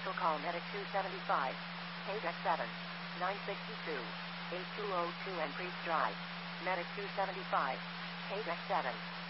commercial call Medic 275. Paydeck 7. 962. 8202 and Priest Drive. Medic 275. Paydeck 7.